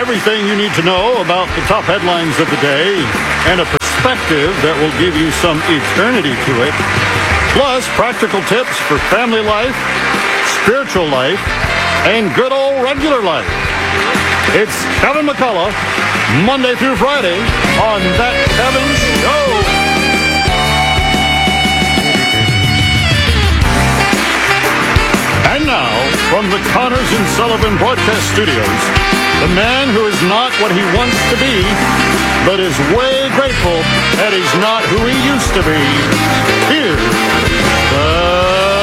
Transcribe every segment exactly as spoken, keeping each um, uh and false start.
Everything you need to know about the top headlines of the day and a perspective that will give you some eternity to it. Plus, practical tips for family life, spiritual life, and good old regular life. It's Kevin McCullough, Monday through Friday on That Kevin Show. And now, from the Connors and Sullivan Broadcast Studios, the man who is not what he wants to be, but is way grateful that he's not who he used to be. Here's the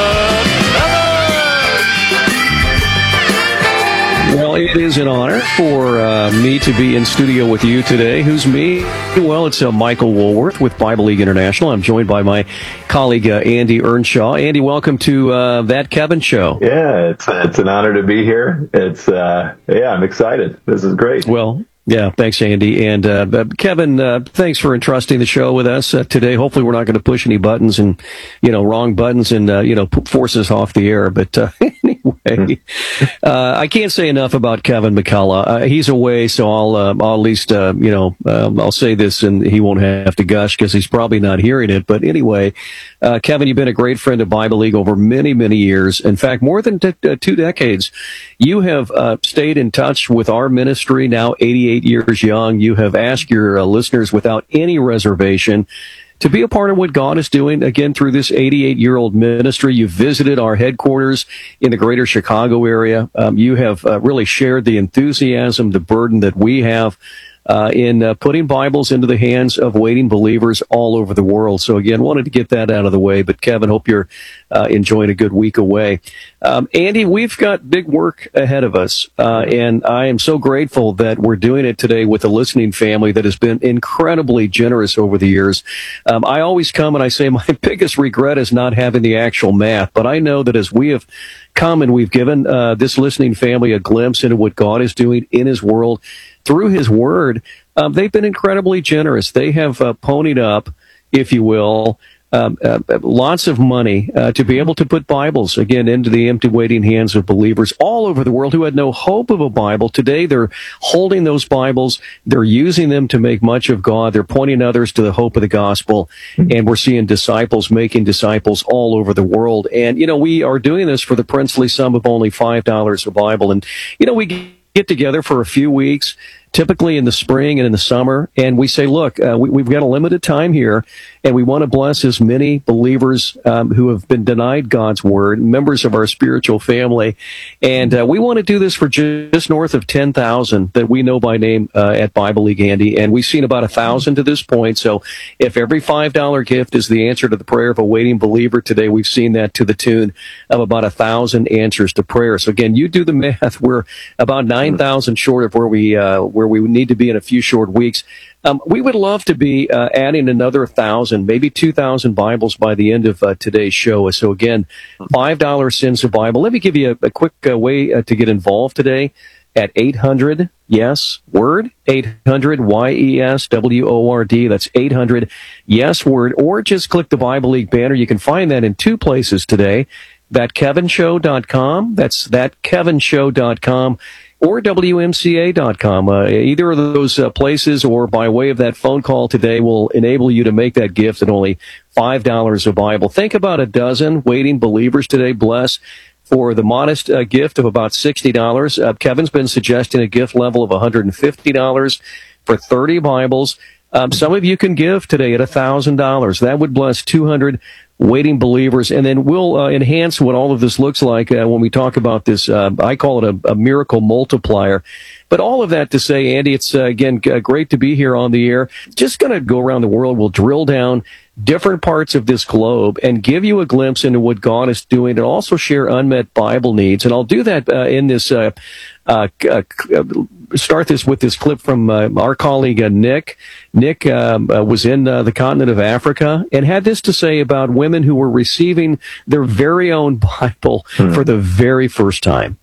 Well, it is an honor for uh, me to be in studio with you today. Who's me? Well, it's uh, Michael Woolworth with Bible League International. I'm joined by my colleague, uh, Andy Earnshaw. Andy, welcome to uh, That Kevin Show. Yeah, it's it's an honor to be here. It's uh, yeah, I'm excited. This is great. Well, yeah, thanks, Andy. And uh, Kevin, uh, thanks for entrusting the show with us uh, today. Hopefully we're not going to push any buttons and, you know, wrong buttons and, uh, you know, force us off the air. But uh, anyway, uh, I can't say enough about Kevin McCullough. Uh, he's away, so I'll, uh, I'll at least, uh, you know, um, I'll say this and he won't have to gush because he's probably not hearing it. But anyway, uh, Kevin, you've been a great friend of Bible League over many, many years. In fact, more than t- uh, two decades. You have uh, stayed in touch with our ministry, now eighty-eight years young. You have asked your uh, listeners without any reservation to be a part of what God is doing, again, through this eighty-eight-year-old ministry. You visited our headquarters in the greater Chicago area. Um, you have uh, really shared the enthusiasm, the burden that we have uh, in uh, putting Bibles into the hands of waiting believers all over the world. So, again, wanted to get that out of the way. But, Kevin, hope you're uh, enjoying a good week away. Um, Andy, we've got big work ahead of us, uh, and I am so grateful that we're doing it today with a listening family that has been incredibly generous over the years. Um, I always come and I say my biggest regret is not having the actual math, but I know that as we have come and we've given uh, this listening family a glimpse into what God is doing in His world through His Word, um, they've been incredibly generous. They have uh, ponied up, if you will, Um, uh, lots of money uh, to be able to put Bibles, again, into the empty waiting hands of believers all over the world who had no hope of a Bible. Today, they're holding those Bibles. They're using them to make much of God. They're pointing others to the hope of the gospel. And we're seeing disciples making disciples all over the world. And, you know, we are doing this for the princely sum of only five dollars a Bible. And, you know, we get together for a few weeks, typically in the spring and in the summer, and we say, look, uh, we, we've got a limited time here, and we want to bless as many believers um, who have been denied God's Word, members of our spiritual family, and uh, we want to do this for just north of ten thousand that we know by name uh, at Bible League, Andy, and we've seen about one thousand to this point, so if every five dollar gift is the answer to the prayer of a waiting believer today, we've seen that to the tune of about one thousand answers to prayer. So again, you do the math. We're about nine thousand short of where we uh, where we need to be in a few short weeks. Um, we would love to be uh, adding another thousand, maybe two thousand Bibles by the end of uh, today's show. So again, five dollars sends a Bible. Let me give you a, a quick uh, way uh, to get involved today at eight hundred, yes, word, eight hundred, Y E S W O R D. That's eight hundred, yes, word, or just click the Bible League banner. You can find that in two places today, that kevin show dot com. That's that kevin show dot com. Or W M C A dot com. Uh, either of those uh, places or by way of that phone call today will enable you to make that gift at only five dollars a Bible. Think about a dozen waiting believers today. Bless for the modest uh, gift of about sixty dollars. Uh, Kevin's been suggesting a gift level of one hundred fifty dollars for thirty Bibles. Um, some of you can give today at one thousand dollars. That would bless two hundred waiting believers, and then we'll uh, enhance what all of this looks like uh, when we talk about this. Uh, I call it a, a miracle multiplier. But all of that to say, Andy, it's, uh, again, g- great to be here on the air. Just going to go around the world. We'll drill down different parts of this globe and give you a glimpse into what God is doing and also share unmet Bible needs. And I'll do that uh, in this, uh, uh, uh, start this with this clip from uh, our colleague uh, Nick. Nick um, uh, was in uh, the continent of Africa and had this to say about women who were receiving their very own Bible hmm. for the very first time.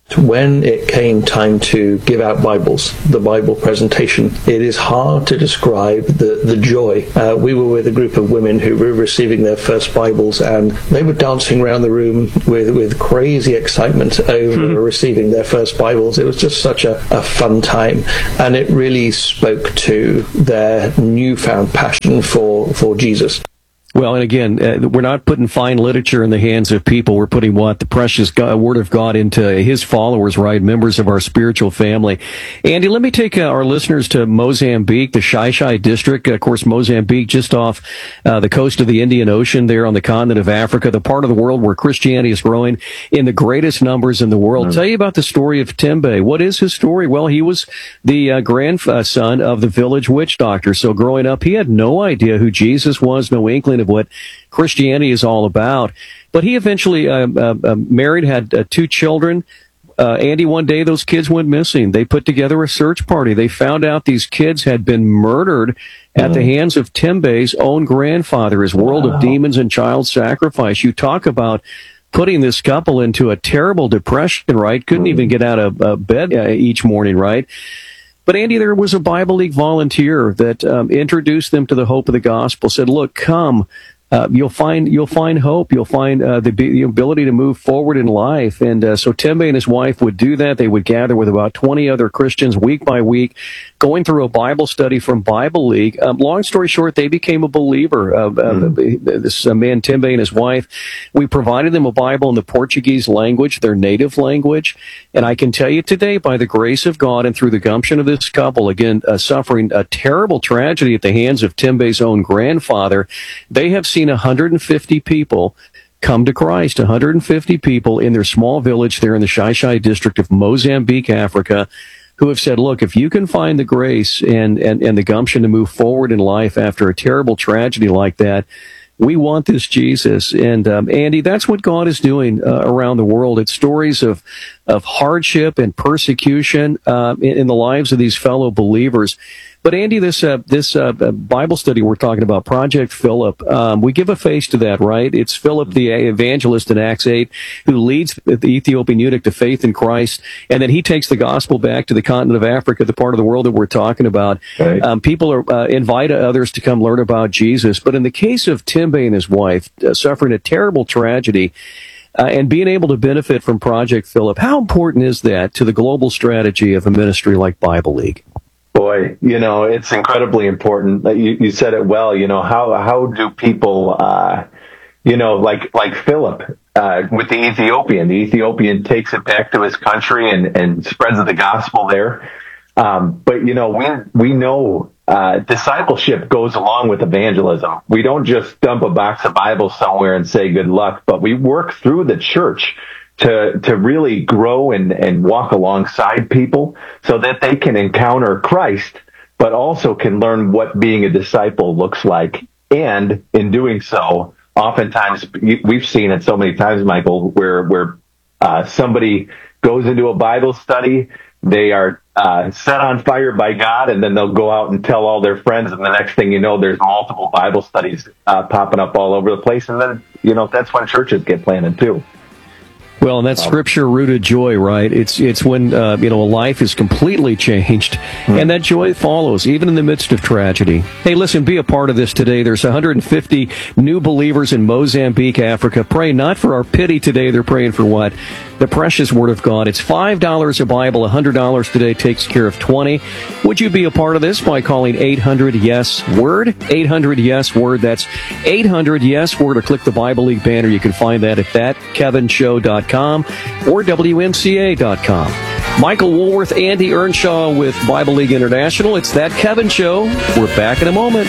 When it came time to give out Bibles, the Bible presentation, it is hard to describe the, the joy. Uh, we were with a group of women who were receiving their first Bibles, and they were dancing around the room with, with crazy excitement over hmm. receiving their first Bibles. It was just such a, a fun time, and it really spoke to their newfound passion for, for Jesus. Well, and again, uh, we're not putting fine literature in the hands of people. We're putting what? The precious God, Word of God into His followers, right? Members of our spiritual family. Andy, let me take uh, our listeners to Mozambique, the Xai-Xai district. Of course, Mozambique, just off uh, the coast of the Indian Ocean there on the continent of Africa, the part of the world where Christianity is growing in the greatest numbers in the world. Mm-hmm. Tell you about the story of Tembe. What is his story? Well, he was the uh, grandson of the village witch doctor. So growing up, he had no idea who Jesus was, no inkling of what Christianity is all about. But he eventually uh, uh, uh, married, had uh, two children. Uh, Andy, one day those kids went missing. They put together a search party. They found out these kids had been murdered at mm. the hands of Tembe's own grandfather, his world wow. of demons and child sacrifice. You talk about putting this couple into a terrible depression, right? Couldn't mm. even get out of uh, bed uh, each morning, right? But Andy, there was a Bible League volunteer that um, introduced them to the hope of the gospel, said, look, come, uh, you'll find you'll find hope, you'll find uh, the, the ability to move forward in life. And uh, so Tembe and his wife would do that. They would gather with about twenty other Christians week by week, going through a Bible study from Bible League. Um, long story short, they became a believer. Uh, mm-hmm. uh, this uh, man, Tembe, and his wife, we provided them a Bible in the Portuguese language, their native language. And I can tell you today, by the grace of God and through the gumption of this couple, again, uh, suffering a terrible tragedy at the hands of Tembe's own grandfather, they have seen one hundred fifty people come to Christ, one hundred fifty people in their small village there in the Xai-Xai district of Mozambique, Africa, who have said, look, if you can find the grace and, and, and the gumption to move forward in life after a terrible tragedy like that, we want this Jesus. And um, Andy, that's what God is doing uh, around the world. It's stories of of hardship and persecution uh, in, in the lives of these fellow believers. But Andy, this uh, this uh, Bible study we're talking about, Project Philip, um, we give a face to that, right? It's Philip the evangelist in Acts eight who leads the Ethiopian eunuch to faith in Christ, and then he takes the gospel back to the continent of Africa, the part of the world that we're talking about. Right. Um, people are uh, invite others to come learn about Jesus. But in the case of Tembe and his wife, uh, suffering a terrible tragedy, Uh, and being able to benefit from Project Philip, how important is that to the global strategy of a ministry like Bible League? Boy, you know, it's incredibly important. You, you said it well. You know, how how do people, uh, you know, like like Philip uh, with the Ethiopian, the Ethiopian takes it back to his country and, and spreads the gospel there. Um, but, you know, we we know uh, discipleship goes along with evangelism. We don't just dump a box of Bibles somewhere and say good luck, but we work through the church to to really grow and, and walk alongside people so that they can encounter Christ, but also can learn what being a disciple looks like. And in doing so, oftentimes, we've seen it so many times, Michael, where, where uh, somebody goes into a Bible study, they are uh, set on fire by God, and then they'll go out and tell all their friends, and the next thing you know, there's multiple Bible studies uh, popping up all over the place, and then, you know, that's when churches get planted too. Well, and that's scripture-rooted joy, right? It's it's when, uh, you know, a life is completely changed, mm-hmm. and that joy follows, even in the midst of tragedy. Hey, listen, be a part of this today. There's one hundred fifty new believers in Mozambique, Africa. Pray not for our pity today. They're praying for what? The precious Word of God. It's five dollars a Bible. one hundred dollars today takes care of twenty. Would you be a part of this by calling eight hundred yes word? eight hundred yes word. That's eight hundred yes word, or click the Bible League banner. You can find that at that kevin show dot com or W M C A dot com. Michael Woolworth, Andy Earnshaw with Bible League International. It's That Kevin Show. We're back in a moment.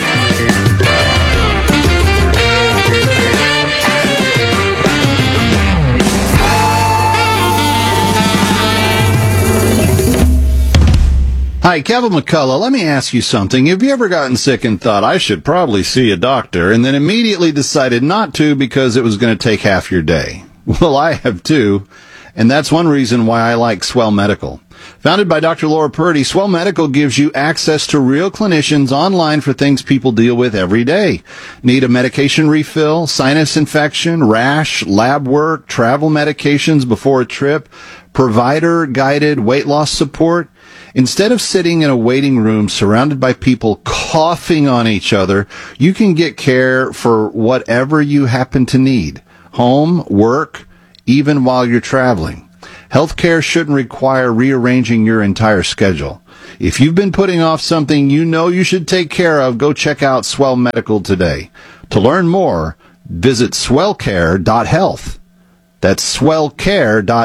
Hi, Kevin McCullough. Let me ask you something. Have you ever gotten sick and thought, I should probably see a doctor, and then immediately decided not to because it was going to take half your day? Well, I have too, and that's one reason why I like Swell Medical. Founded by Doctor Laura Purdy, Swell Medical gives you access to real clinicians online for things people deal with every day. Need a medication refill, sinus infection, rash, lab work, travel medications before a trip? provider-guided weight loss support. Instead of sitting in a waiting room surrounded by people coughing on each other, you can get care for whatever you happen to need. Home, work, even while you're traveling. Healthcare shouldn't require rearranging your entire schedule. If you've been putting off something you know you should take care of, go check out Swell Medical today. To learn more, visit swell care dot health. That's swell care dot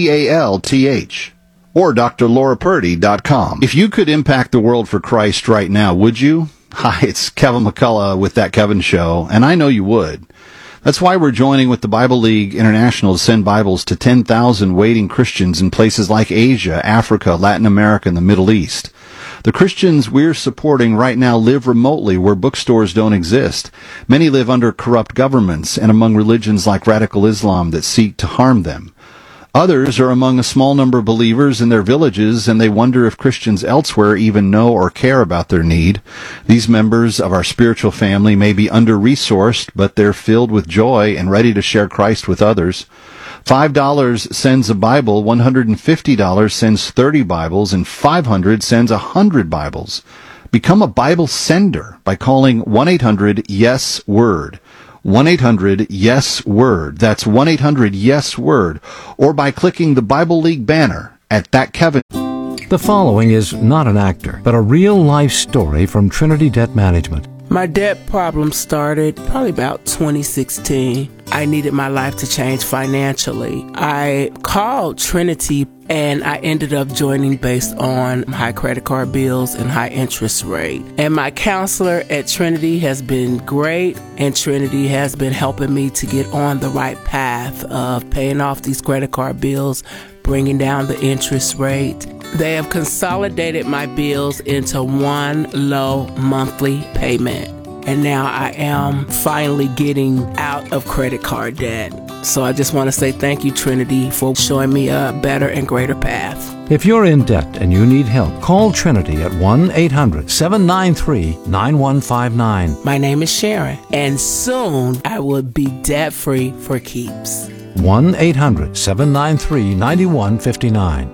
health. Or D R Laura Purdy dot com. If you could impact the world for Christ right now, would you? Hi, it's Kevin McCullough with That Kevin Show, and I know you would. That's why we're joining with the Bible League International to send Bibles to ten thousand waiting Christians in places like Asia, Africa, Latin America, and the Middle East. The Christians we're supporting right now live remotely where bookstores don't exist. Many live under corrupt governments and among religions like radical Islam that seek to harm them. Others are among a small number of believers in their villages, and they wonder if Christians elsewhere even know or care about their need. These members of our spiritual family may be under-resourced, but they're filled with joy and ready to share Christ with others. five dollars sends a Bible, one hundred fifty dollars sends thirty Bibles, and five hundred dollars sends one hundred Bibles. Become a Bible sender by calling one eight hundred yes word. one eight hundred yes word. That's one eight hundred yes word. Or by clicking the Bible League banner at That Kevin. The following is not an actor, but a real-life story from Trinity Debt Management. My debt problem started probably about twenty sixteen. I needed my life to change financially. I called Trinity and I ended up joining based on high credit card bills and high interest rate. And my counselor at Trinity has been great, and Trinity has been helping me to get on the right path of paying off these credit card bills, bringing down the interest rate. They have consolidated my bills into one low monthly payment. And now I am finally getting out of credit card debt. So I just want to say thank you, Trinity, for showing me a better and greater path. If you're in debt and you need help, call Trinity at one eight hundred seven nine three nine one five nine. My name is Sharon, and soon I will be debt-free for keeps. one eight hundred seven nine three nine one five nine.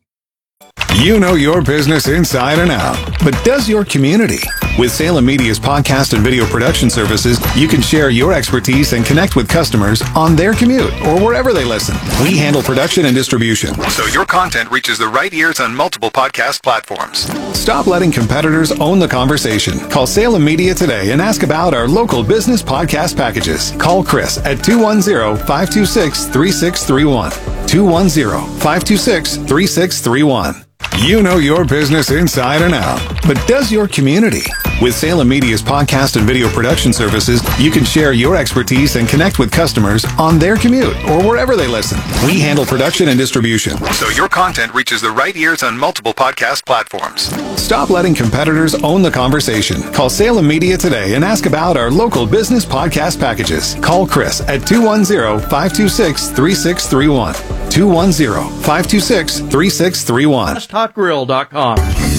You know your business inside and out, but does your community? With Salem Media's podcast and video production services, you can share your expertise and connect with customers on their commute or wherever they listen. We handle production and distribution, so your content reaches the right ears on multiple podcast platforms. Stop letting competitors own the conversation. Call Salem Media today and ask about our local business podcast packages. Call Chris at two one zero, five two six, three six three one. two one zero, five two six, three six three one. You know your business inside and out, but does your community? With Salem Media's podcast and video production services, you can share your expertise and connect with customers on their commute or wherever they listen. We handle production and distribution, so your content reaches the right ears on multiple podcast platforms. Stop letting competitors own the conversation. Call Salem Media today and ask about our local business podcast packages. Call Chris at two one zero, five two six, three six three one. two one zero, five two six, three six three one. Hot Grill dot com.